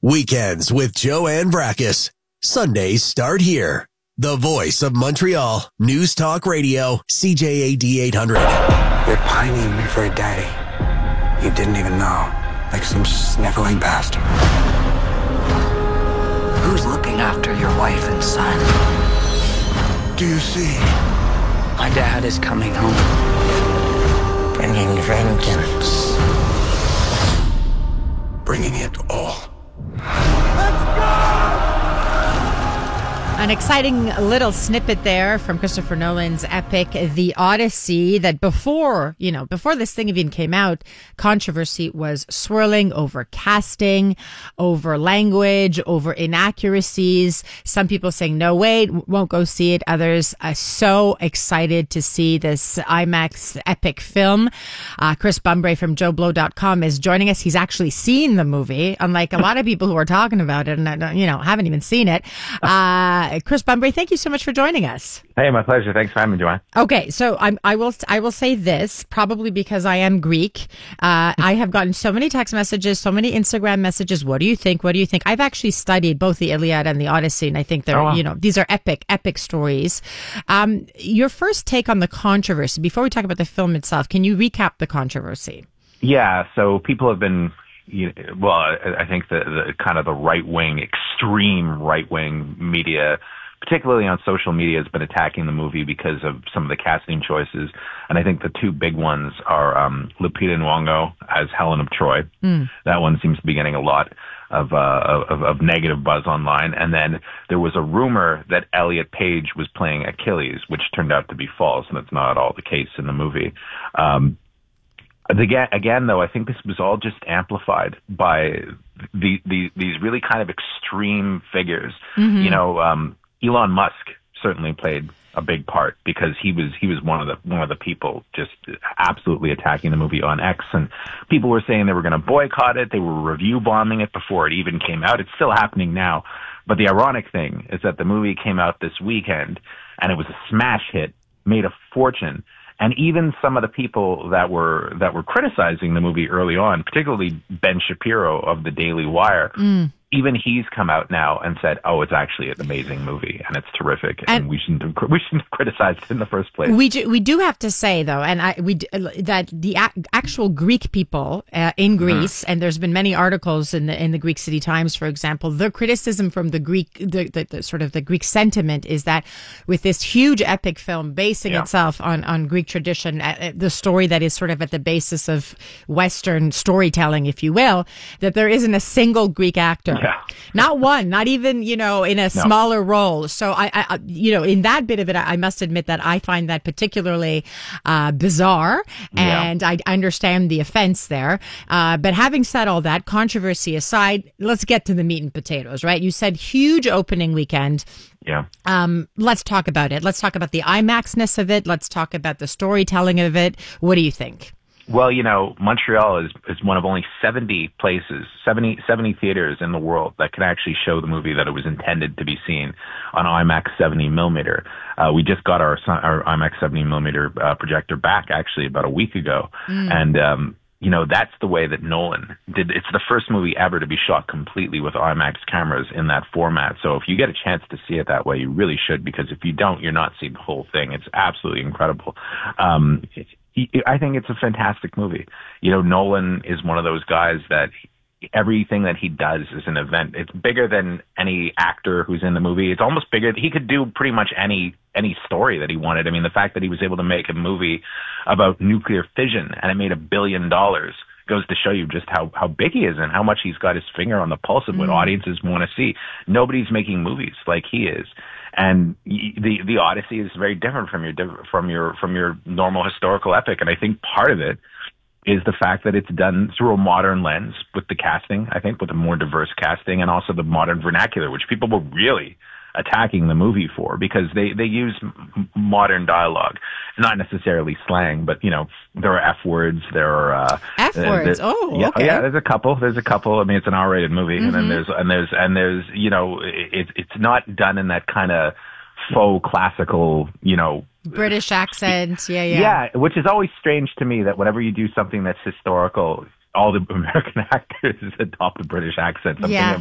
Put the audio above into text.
Weekends with Joanne Brackus. Sundays start here. The voice of Montreal. News Talk Radio. CJAD 800. You're pining for a daddy you didn't even know. Like some sniveling bastard. Who's looking after your wife and son? Do you see? My dad is coming home. Bringing vengeance. Bringing it all. An exciting little snippet there from Christopher Nolan's epic, The Odyssey, that before this thing even came out, controversy was swirling over casting, over language, over inaccuracies. Some people saying, no, wait, won't go see it. Others are so excited to see this IMAX epic film. Chris Bumbray from JoeBlow.com is joining us. He's actually seen the movie, unlike a lot of people who are talking about it and, haven't even seen it. Chris Bumbray, thank you so much for joining us. Hey, my pleasure. Thanks for having me, Joanne. Okay, so I will say this, probably because I am Greek. I have gotten so many text messages, so many Instagram messages. What do you think? What do you think? I've actually studied both the Iliad and the Odyssey, and I think they're, these are epic stories. Your first take on the controversy, before we talk about the film itself, can you recap the controversy? Yeah, so people have been, I think the kind of the right-wing, extreme right-wing media, particularly on social media, has been attacking the movie because of some of the casting choices. And I think the two big ones are Lupita Nyong'o as Helen of Troy. That one seems to be getting a lot of negative buzz online. And then there was a rumor that Elliot Page was playing Achilles, which turned out to be false, and that's not at all the case in the movie. Again, though, I think this was all just amplified by these really kind of extreme figures. Mm-hmm. Elon Musk certainly played a big part because he was one of the people just absolutely attacking the movie on X, and people were saying they were going to boycott it. They were review bombing it before it even came out. It's still happening now. But the ironic thing is that the movie came out this weekend and it was a smash hit, made a fortune. And even some of the people that were criticizing the movie early on, particularly Ben Shapiro of the Daily Wire, even he's come out now and said, "Oh, it's actually an amazing movie and it's terrific, and we shouldn't have criticized it in the first place." We do have to say though, and that the actual Greek people in Greece, and there's been many articles in the Greek City Times, for example. The criticism from the Greek, the sort of the Greek sentiment is that with this huge epic film basing itself on Greek tradition, the story that is sort of at the basis of Western storytelling, if you will, that there isn't a single Greek actor. Yeah. Not one, not even, in a smaller role. So I in that bit of it, I must admit that I find that particularly bizarre, and I understand the offense there. But having said all that, controversy aside, let's get to the meat and potatoes, right? You said huge opening weekend. Yeah. Let's talk about it. Let's talk about the IMAX-ness of it. Let's talk about the storytelling of it. What do you think? Well, Montreal is one of only 70 theaters in the world that can actually show the movie that it was intended to be seen on IMAX 70 millimeter. We just got our IMAX 70 millimeter projector back actually about a week ago. And, that's the way that Nolan did. It's the first movie ever to be shot completely with IMAX cameras in that format. So if you get a chance to see it that way, you really should, because if you don't, you're not seeing the whole thing. It's absolutely incredible. I think it's a fantastic movie. Nolan is one of those guys that everything that he does is an event. It's bigger than any actor who's in the movie. It's almost bigger. He could do pretty much any story that he wanted. I mean, the fact that he was able to make a movie about nuclear fission and it made $1 billion goes to show you just how big he is and how much he's got his finger on the pulse of what audiences want to see. Nobody's making movies like he is. And the Odyssey is very different from your normal historical epic. And I think part of it is the fact that it's done through a modern lens with the casting, I think, with a more diverse casting, and also the modern vernacular, which people were really attacking the movie for, because they use modern dialogue, not necessarily slang, but there are F words, there are F words. Okay. Yeah, there's a couple. I mean, it's an R-rated movie, and then there's it's not done in that kind of faux classical, British accent. Yeah, which is always strange to me, that whenever you do something that's historical, all the American actors adopt a British accent. I'm thinking